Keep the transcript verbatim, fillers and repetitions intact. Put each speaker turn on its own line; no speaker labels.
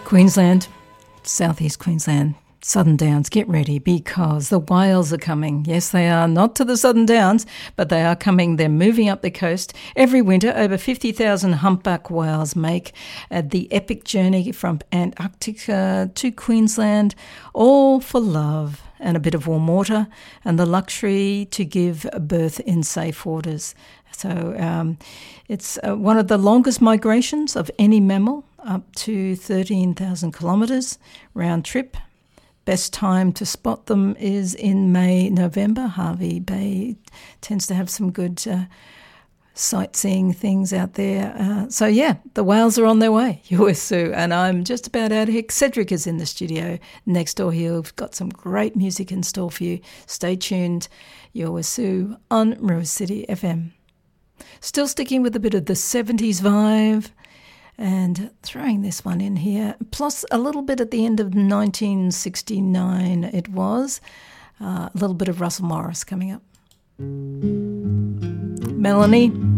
Queensland, southeast Queensland, Southern Downs, get ready because the whales are coming. Yes, they are not to the Southern Downs, but they are coming. They're moving up the coast. Every winter, over fifty thousand humpback whales make uh, the epic journey from Antarctica to Queensland, all for love and a bit of warm water and the luxury to give birth in safe waters. So um, it's uh, one of the longest migrations of any mammal, up to thirteen thousand kilometres round trip. Best time to spot them is in May, November. Harvey Bay tends to have some good uh, sightseeing things out there. Uh, so, yeah, the whales are on their way. Yuwasu, and I'm just about out of here. Cedric is in the studio next door here. We've got some great music in store for you. Stay tuned. Yuwasu on River City F M. Still sticking with a bit of the seventies vibe and throwing this one in here, plus a little bit at the end of nineteen sixty-nine it was, uh, a little bit of Russell Morris coming up. Melanie.